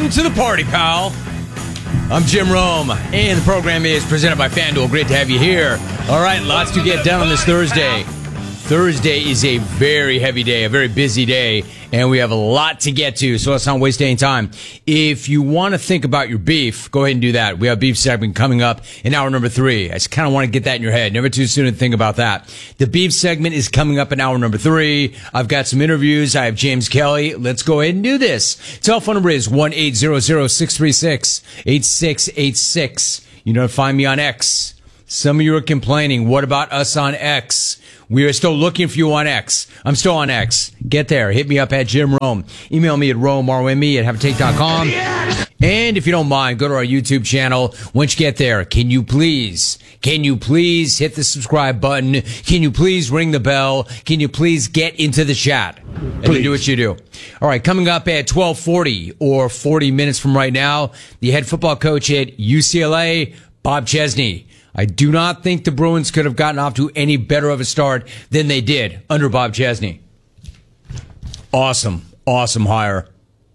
Welcome to the party, pal. I'm Jim Rome, and the program is presented by FanDuel. Great to have you here. All right, lots to get done on this Thursday. Thursday is a very heavy day, a very busy day, and we have a lot to get to, so let's not waste any time. If you want to think about your beef, go ahead and do that. We have a beef segment coming up in hour number 3. I just kind of want to get that in your head. Never too soon to think about that. The beef segment is coming up in hour number 3. I've got some interviews. I have James Kelly. Let's go ahead and do this. Telephone number is 1-800-636-8686. You know, find me on X. Some of you are complaining, what about us on X? We are still looking for you on X. I'm still on X. Get there. Hit me up at Jim Rome. Email me at RomeRME@haveatake.com. Yes! And if you don't mind, go to our YouTube channel. Once you get there, can you please hit the subscribe button? Can you please ring the bell? Can you please get into the chat? And you do what you do. All right, coming up at 12:40 or 40 minutes from right now, the head football coach at UCLA, Bob Chesney. I do not think the Bruins could have gotten off to any better of a start than they did under Bob Chesney. Awesome hire.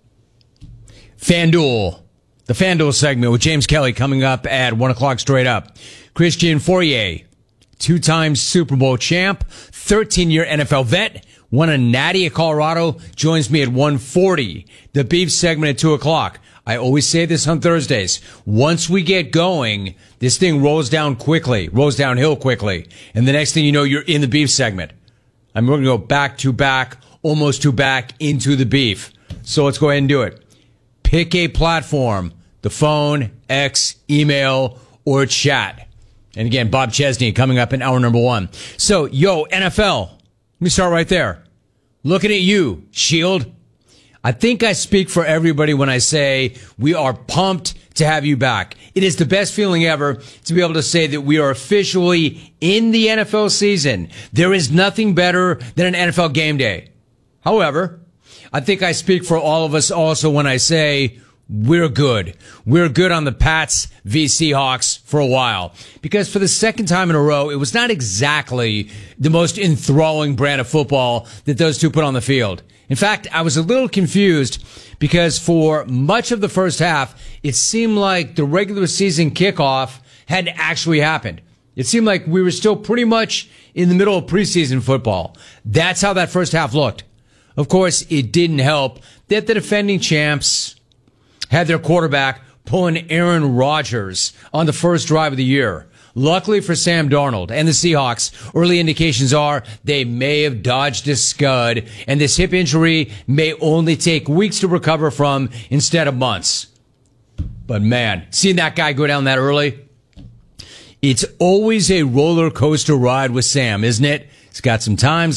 FanDuel, the FanDuel segment with James Kelly coming up at 1 o'clock straight up. Christian Fourier, 2-time Super Bowl champ, 13-year NFL vet, won a Natty at Colorado, joins me at 1:40. The beef segment at 2 o'clock. I always say this on Thursdays. Once we get going, this thing rolls downhill quickly. And the next thing you know, you're in the beef segment. I'm going to go back to back, almost to back into the beef. So let's go ahead and do it. Pick a platform, the phone, X, email, or chat. And again, Bob Chesney coming up in hour number 1. So, NFL. Let me start right there. Looking at you, Shield. I think I speak for everybody when I say we are pumped to have you back. It is the best feeling ever to be able to say that we are officially in the NFL season. There is nothing better than an NFL game day. However, I think I speak for all of us also when I say we're good. We're good on the Pats v. Seahawks for a while. Because for the second time in a row, it was not exactly the most enthralling brand of football that those two put on the field. In fact, I was a little confused because for much of the first half, it seemed like the regular season kickoff hadn't actually happened. It seemed like we were still pretty much in the middle of preseason football. That's how that first half looked. Of course, it didn't help that the defending champs had their quarterback pulling Aaron Rodgers on the first drive of the year. Luckily for Sam Darnold and the Seahawks, early indications are they may have dodged a scud, and this hip injury may only take weeks to recover from instead of months. But man, seeing that guy go down that early, it's always a roller coaster ride with Sam, isn't it? He's got some time.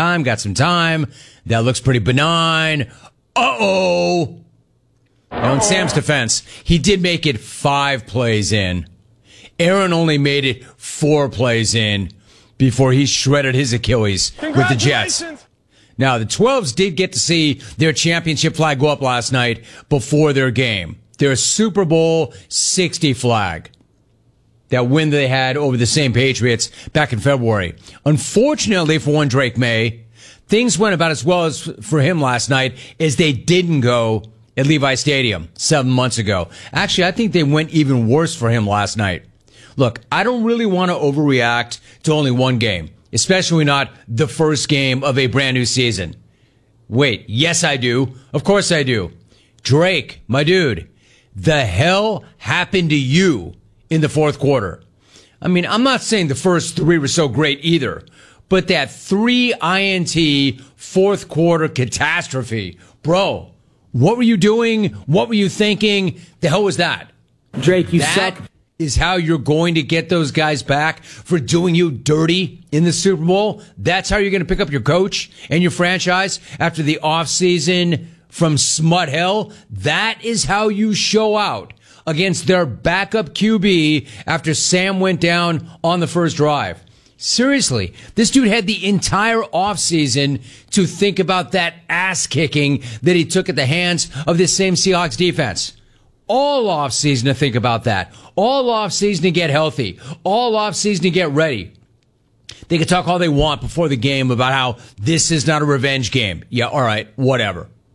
That looks pretty benign. Uh-oh. Now, in Sam's defense, he did make it 5 plays in. Aaron only made it 4 plays in before he shredded his Achilles with the Jets. Now, the 12s did get to see their championship flag go up last night before their game. Their Super Bowl 60 flag. That win they had over the same Patriots back in February. Unfortunately for one Drake May, things went about as well as for him last night as they didn't go at Levi Stadium 7 months ago. Actually, I think they went even worse for him last night. Look, I don't really want to overreact to only one game, especially not the first game of a brand new season. Wait, yes I do. Of course I do. Drake, my dude, the hell happened to you in the fourth quarter? I mean, I'm not saying the first 3 were so great either, but that 3 INT fourth quarter catastrophe, bro, what were you doing? What were you thinking? The hell was that? Drake, you suck. Is how you're going to get those guys back for doing you dirty in the Super Bowl? That's how you're going to pick up your coach and your franchise after the offseason from smut hell? That is how you show out against their backup QB after Sam went down on the first drive. Seriously, this dude had the entire offseason to think about that ass kicking that he took at the hands of this same Seahawks defense. All offseason to think about that. All offseason to get healthy. All offseason to get ready. They can talk all they want before the game about how this is not a revenge game. Yeah, all right, whatever.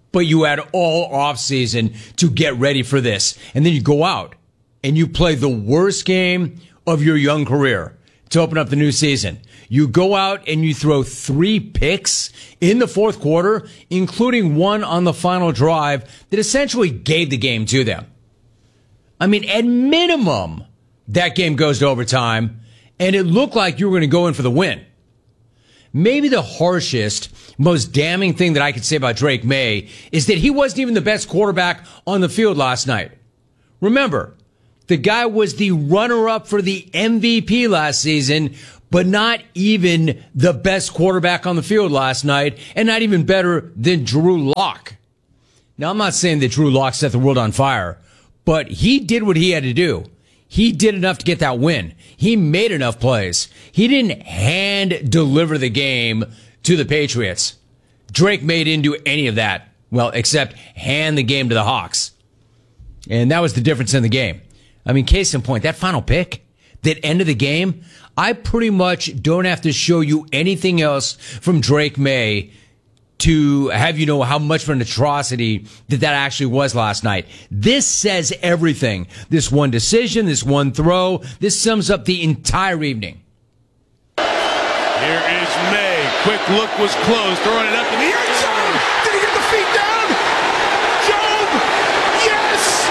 but you had all offseason to get ready for this. And then you go out and you play the worst game of your young career to open up the new season. You go out and you throw 3 picks in the fourth quarter, including one on the final drive that essentially gave the game to them. I mean, at minimum, that game goes to overtime, and it looked like you were going to go in for the win. Maybe the harshest, most damning thing that I could say about Drake Maye is that he wasn't even the best quarterback on the field last night. Remember, the guy was the runner-up for the MVP last season, but not even the best quarterback on the field last night, and not even better than Drew Lock. Now, I'm not saying that Drew Lock set the world on fire, but he did what he had to do. He did enough to get that win. He made enough plays. He didn't hand deliver the game to the Patriots. Drake Maye didn't do any of that. Well, except hand the game to the Hawks. And that was the difference in the game. I mean, case in point, that final pick, that end of the game, I pretty much don't have to show you anything else from Drake Maye to have you know how much of an atrocity that actually was last night. This says everything. This one decision, this one throw, this sums up the entire evening. Here is Maye. Quick look was closed, throwing it up in the end zone. Did he get the feet down? Job, yes!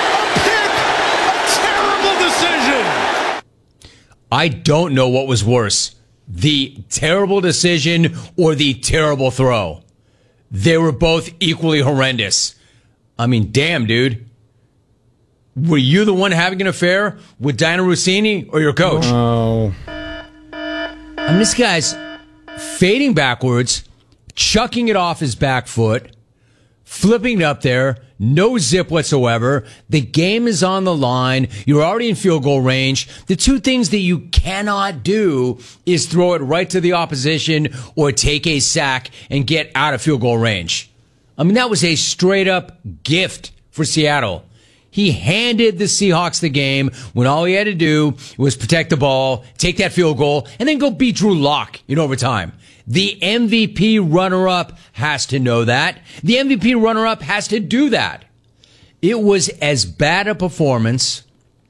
A pick, a terrible decision. I don't know what was worse, the terrible decision or the terrible throw. They were both equally horrendous. I mean, damn, dude. Were you the one having an affair with Diana Rossini or your coach? Oh. I mean, this guy's fading backwards, chucking it off his back foot, flipping it up there, no zip whatsoever. The game is on the line. You're already in field goal range. The two things that you cannot do is throw it right to the opposition or take a sack and get out of field goal range. I mean, that was a straight up gift for Seattle. He handed the Seahawks the game when all he had to do was protect the ball, take that field goal, and then go beat Drew Lock in overtime. The MVP runner-up has to know that. The MVP runner-up has to do that. It was as bad a performance,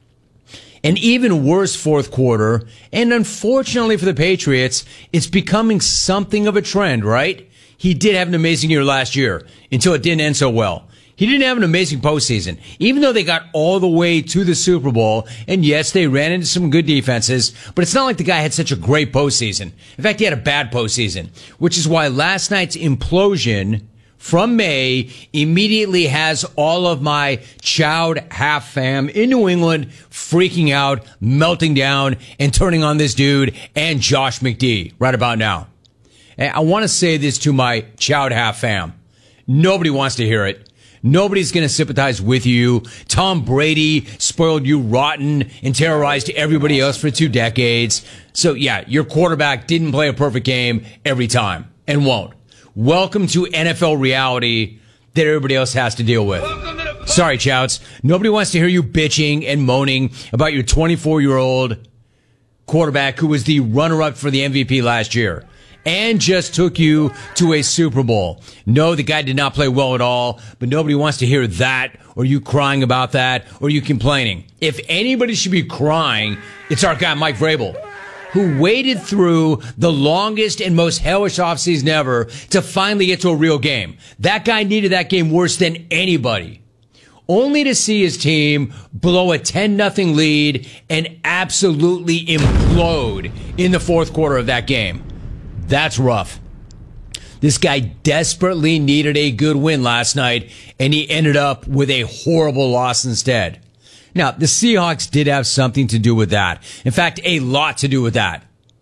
an even worse fourth quarter, and unfortunately for the Patriots, it's becoming something of a trend, right? He did have an amazing year last year until it didn't end so well. He didn't have an amazing postseason, even though they got all the way to the Super Bowl. And yes, they ran into some good defenses, but it's not like the guy had such a great postseason. In fact, he had a bad postseason, which is why last night's implosion from Maye immediately has all of my Chowd half fam in New England freaking out, melting down, and turning on this dude and Josh McD right about now. And I want to say this to my Chowd half fam. Nobody wants to hear it. Nobody's going to sympathize with you. Tom Brady spoiled you rotten and terrorized everybody else for 2 decades. So yeah, your quarterback didn't play a perfect game every time and won't. Welcome to NFL reality that everybody else has to deal with. Sorry, Chouts. Nobody wants to hear you bitching and moaning about your 24-year-old quarterback who was the runner-up for the MVP last year and just took you to a Super Bowl. No, the guy did not play well at all, but nobody wants to hear that or you crying about that or you complaining. If anybody should be crying, it's our guy Mike Vrabel, who waded through the longest and most hellish offseason ever to finally get to a real game. That guy needed that game worse than anybody. Only to see his team blow a 10-0 lead and absolutely implode in the fourth quarter of that game. That's rough. This guy desperately needed a good win last night, and he ended up with a horrible loss instead. Now, the Seahawks did have something to do with that. In fact, a lot to do with that.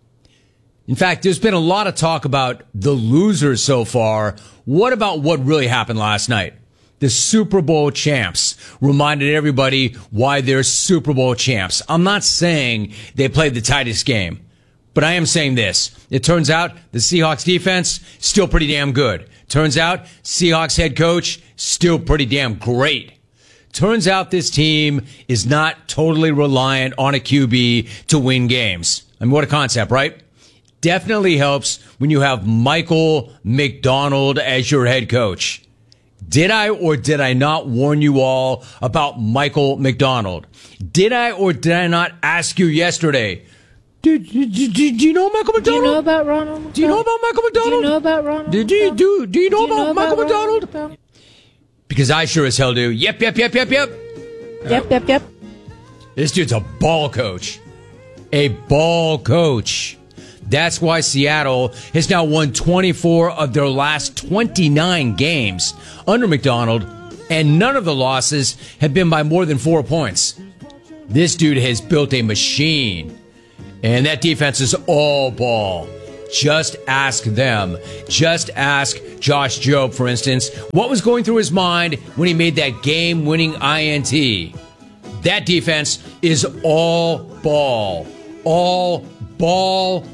In fact, there's been a lot of talk about the losers so far. What about what really happened last night? The Super Bowl champs reminded everybody why they're Super Bowl champs. I'm not saying they played the tightest game, but I am saying this. It turns out the Seahawks defense, still pretty damn good. Turns out Seahawks head coach, still pretty damn great. Turns out this team is not totally reliant on a QB to win games. I mean, what a concept, right? Definitely helps when you have Michael McDonald as your head coach. Did I or did I not warn you all about Michael McDonald? Did I or did I not ask you yesterday? Do you know Michael McDonald? Do you know about Ronald? Do you know about Michael McDonald? Do you know about Ronald? Do you know about Michael McDonald? McDonald? Because I sure as hell do. Yep. Yep. This dude's a ball coach. A ball coach. That's why Seattle has now won 24 of their last 29 games under McDonald, and none of the losses have been by more than 4 points. This dude has built a machine, and that defense is all ball. Just ask them. Just ask Josh Jobe, for instance, what was going through his mind when he made that game-winning INT. That defense is all ball. All ball.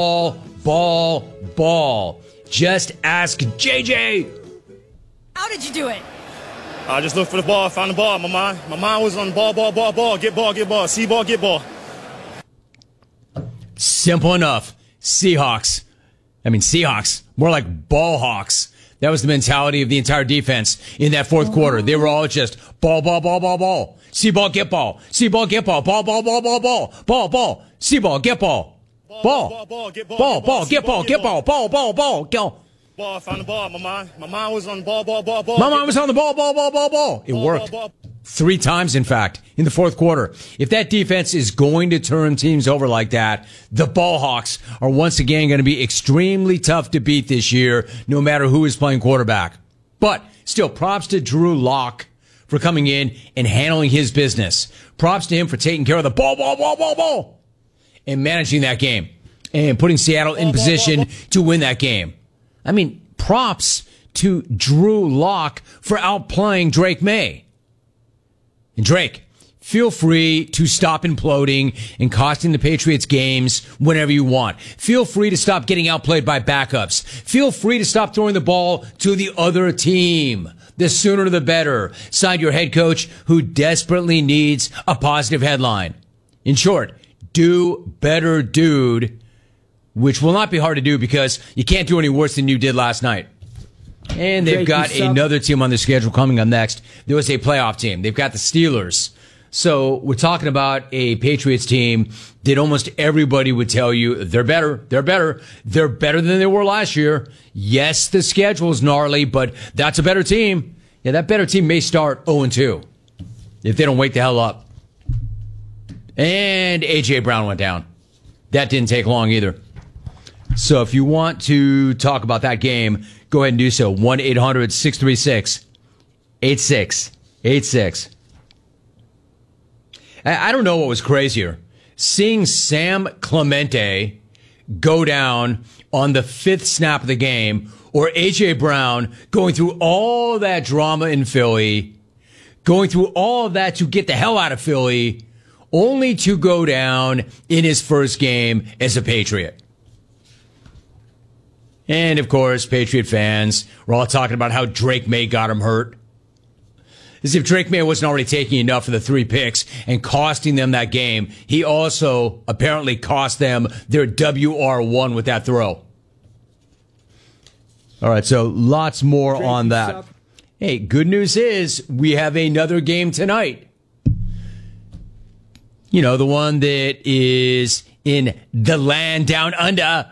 Ball. Just ask JJ. How did you do it? I just looked for the ball, found the ball. My mind was on ball. Get ball. See ball, get ball. Simple enough. Seahawks. More like ball hawks. That was the mentality of the entire defense in that fourth quarter. They were all just ball. See ball, get ball. See ball, get ball. Ball. See ball, get ball. Ball, get ball. Go. Ball, found the ball. My mind was on ball. My mind was on the ball. It worked. 3 times, in fact, in the fourth quarter. If that defense is going to turn teams over like that, the Ball Hawks are once again going to be extremely tough to beat this year, no matter who is playing quarterback. But still, props to Drew Lock for coming in and handling his business. Props to him for taking care of the ball, and managing that game and putting Seattle in position to win that game. I mean, props to Drew Lock for outplaying Drake May. And Drake, feel free to stop imploding and costing the Patriots games whenever you want. Feel free to stop getting outplayed by backups. Feel free to stop throwing the ball to the other team. The sooner the better. Sign your head coach who desperately needs a positive headline. In short, do better, dude, which will not be hard to do because you can't do any worse than you did last night. And they've got another team on the schedule coming up next. There was a playoff team. They've got the Steelers. So we're talking about a Patriots team that almost everybody would tell you they're better. They're better than they were last year. Yes, the schedule's gnarly, but that's a better team. Yeah, that better team may start 0-2 if they don't wake the hell up. And A.J. Brown went down. That didn't take long either. So if you want to talk about that game, go ahead and do so. 1-800-636-8686. I don't know what was crazier. Seeing Sam Clemente go down on the 5th snap of the game, or A.J. Brown going through all that drama in Philly, going through all of that to get the hell out of Philly, only to go down in his first game as a Patriot. And, of course, Patriot fans were all talking about how Drake May got him hurt. As if Drake May wasn't already taking enough for the 3 picks and costing them that game. He also apparently cost them their WR1 with that throw. All right, so lots more on that. Hey, good news is we have another game tonight. You know, the one that is in the land down under.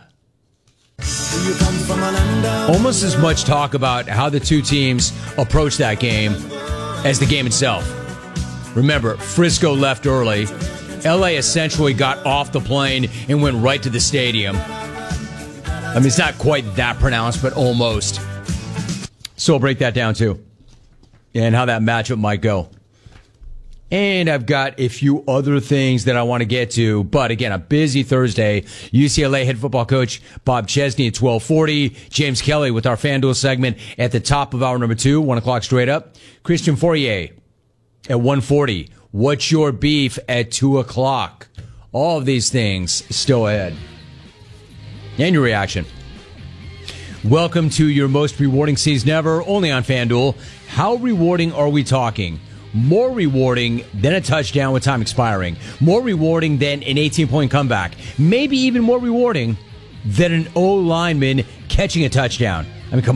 Almost as much talk about how the two teams approach that game as the game itself. Remember, Frisco left early. LA essentially got off the plane and went right to the stadium. I mean, it's not quite that pronounced, but almost. So we'll break that down too, and how that matchup might go. And I've got a few other things that I want to get to. But again, a busy Thursday. UCLA head football coach Bob Chesney at 12:40. James Kelly with our FanDuel segment at the top of hour number 2, 1 o'clock straight up. Christian Fourier at 1:40. What's your beef at 2 o'clock? All of these things still ahead. And your reaction. Welcome to your most rewarding season ever, only on FanDuel. How rewarding are we talking? More rewarding than a touchdown with time expiring. More rewarding than an 18-point comeback. Maybe even more rewarding than an O lineman catching a touchdown. I mean, come on.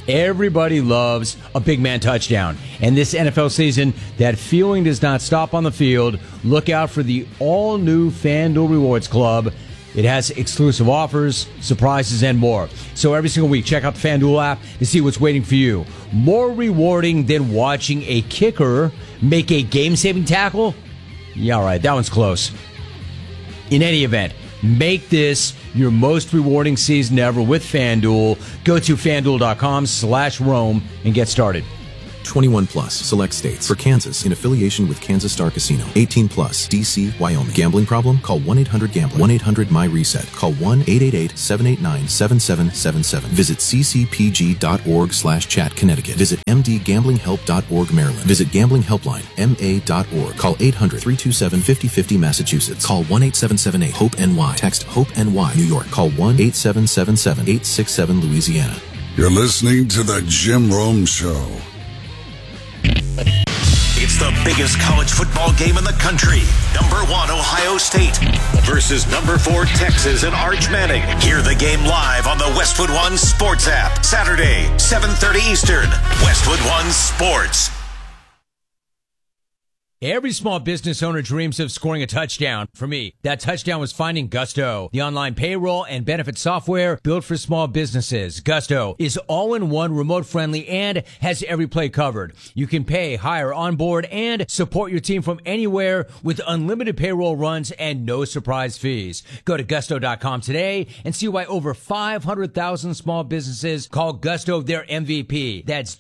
Everybody loves a big man touchdown. And this NFL season, that feeling does not stop on the field. Look out for the all-new FanDuel Rewards Club. It has exclusive offers, surprises, and more. So every single week, check out the FanDuel app to see what's waiting for you. More rewarding than watching a kicker make a game-saving tackle? Yeah, all right, that one's close. In any event, make this your most rewarding season ever with FanDuel. Go to FanDuel.com/Rome and get started. 21 plus, select states. For Kansas, in affiliation with Kansas Star Casino. 18 plus, D.C., Wyoming. Gambling problem? Call 1-800-GAMBLER. 1-800-MY-RESET. Call 1-888-789-7777. Visit ccpg.org/chat, Connecticut. Visit mdgamblinghelp.org, Maryland. Visit Gambling Helpline, ma.org. Call 800-327-5050, Massachusetts. Call 1-8778-HOPE-NY. Text HOPE-NY, New York. Call 1-8777-867, Louisiana. You're listening to The Jim Rome Show. It's the biggest college football game in the country. Number 1, Ohio State versus number 4, Texas and Arch Manning. Hear the game live on the Westwood One Sports app. Saturday, 7:30 Eastern. Westwood One Sports. Every small business owner dreams of scoring a touchdown. For me, that touchdown was finding Gusto, the online payroll and benefit software built for small businesses. Gusto is all-in-one, remote-friendly, and has every play covered. You can pay, hire, onboard, and support your team from anywhere with unlimited payroll runs and no surprise fees. Go to Gusto.com today and see why over 500,000 small businesses call Gusto their MVP. That's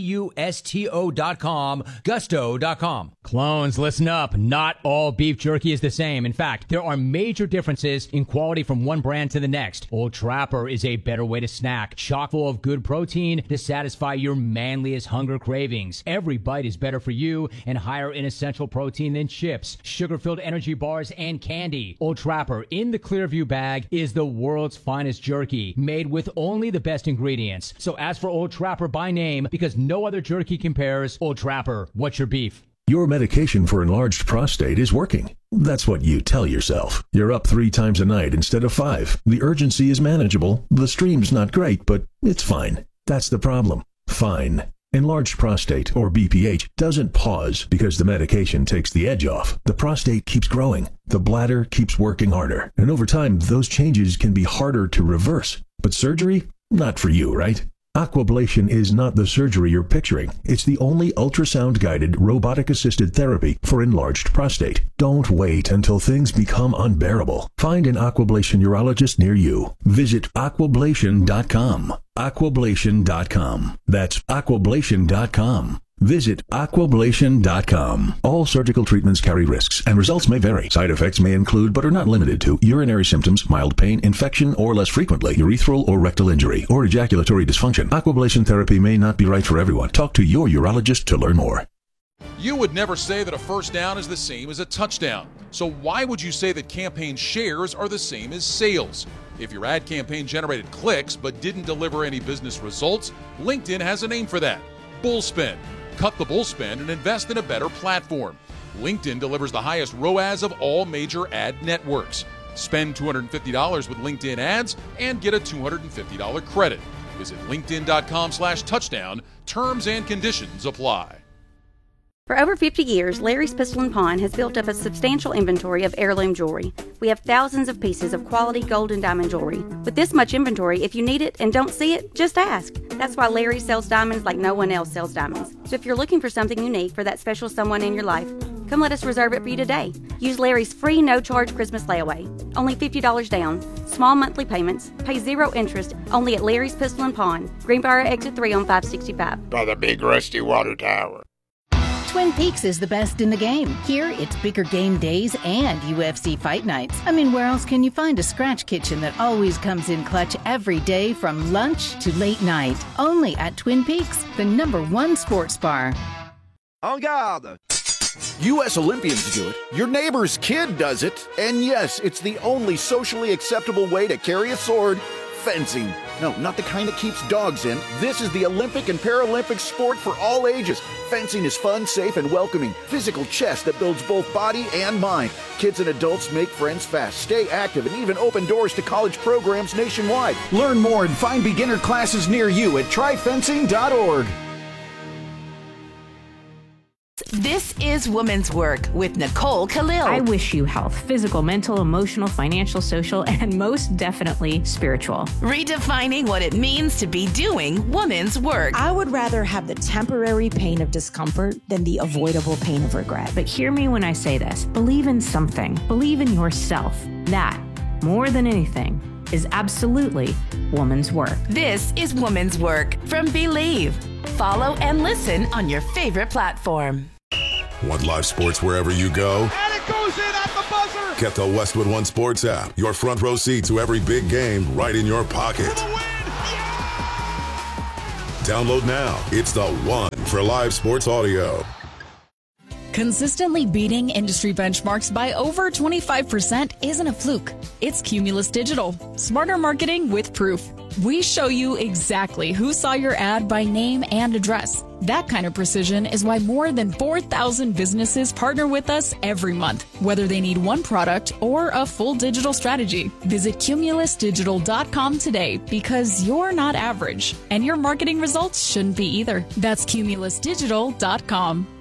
Gusto.com, Gusto.com. Clones, listen up. Not all beef jerky is the same. In fact, there are major differences in quality from one brand to the next. Old Trapper is a better way to snack, chock full of good protein to satisfy your manliest hunger cravings. Every bite is better for you and higher in essential protein than chips, sugar-filled energy bars, and candy. Old Trapper in the Clearview bag is the world's finest jerky, made with only the best ingredients. So ask for Old Trapper by name because no other jerky compares. Old Trapper, what's your beef? Your medication for enlarged prostate is working. That's what you tell yourself. You're up 3 times a night instead of 5. The urgency is manageable. The stream's not great, but it's fine. That's the problem. Fine. Enlarged prostate, or BPH, doesn't pause because the medication takes the edge off. The prostate keeps growing. The bladder keeps working harder. And over time, those changes can be harder to reverse. But surgery? Not for you, right? Aquablation is not the surgery you're picturing. It's the only ultrasound-guided, robotic-assisted therapy for enlarged prostate. Don't wait until things become unbearable. Find an Aquablation urologist near you. Visit aquablation.com. Aquablation.com. That's aquablation.com. Visit aquablation.com. All surgical treatments carry risks, and results may vary. Side effects may include, but are not limited to, urinary symptoms, mild pain, infection, or less frequently, urethral or rectal injury, or ejaculatory dysfunction. Aquablation therapy may not be right for everyone. Talk to your urologist to learn more. You would never say that a first down is the same as a touchdown. So why would you say that campaign shares are the same as sales? If your ad campaign generated clicks but didn't deliver any business results, LinkedIn has a name for that. Bullspend. Cut the bullspend and invest in a better platform. LinkedIn delivers the highest ROAS of all major ad networks. Spend $250 with LinkedIn ads and get a $250 credit. Visit linkedin.com/touchdown. Terms and conditions apply. For over 50 years, Larry's Pistol & Pawn has built up a substantial inventory of heirloom jewelry. We have thousands of pieces of quality gold and diamond jewelry. With this much inventory, if you need it and don't see it, just ask. That's why Larry sells diamonds like no one else sells diamonds. So if you're looking for something unique for that special someone in your life, come let us reserve it for you today. Use Larry's free no-charge Christmas layaway. Only $50 down. Small monthly payments. Pay 0 interest. Only at Larry's Pistol & Pawn. Greenbrier Exit 3 on 565. By the big rusty water tower. Twin Peaks is the best in the game. Here, it's bigger game days and UFC fight nights. I mean, where else can you find a scratch kitchen that always comes in clutch every day from lunch to late night? Only at Twin Peaks, the #1 sports bar. En garde! U.S. Olympians do it, your neighbor's kid does it, and yes, it's the only socially acceptable way to carry a sword, fencing. No, not the kind that keeps dogs in. This is the Olympic and Paralympic sport for all ages. Fencing is fun, safe, and welcoming. Physical chess that builds both body and mind. Kids and adults make friends fast, stay active, and even open doors to college programs nationwide. Learn more and find beginner classes near you at tryfencing.org. This is Women's Work with Nicole Khalil. I wish you health, physical, mental, emotional, financial, social, and most definitely spiritual. Redefining what it means to be doing women's work. I would rather have the temporary pain of discomfort than the avoidable pain of regret. But hear me when I say this. Believe in something. Believe in yourself. That, more than anything, is absolutely woman's work. This is Woman's Work from Believe. Follow and listen on your favorite platform. Want live sports wherever you go? And it goes in at the buzzer. Get the Westwood One Sports app. Your front row seat to every big game right in your pocket. Download now. It's the one for live sports audio. Consistently beating industry benchmarks by over 25% isn't a fluke. It's Cumulus Digital. Smarter marketing with proof. We show you exactly who saw your ad by name and address. That kind of precision is why more than 4,000 businesses partner with us every month, whether they need one product or a full digital strategy. Visit cumulusdigital.com today because you're not average, and your marketing results shouldn't be either. That's cumulusdigital.com.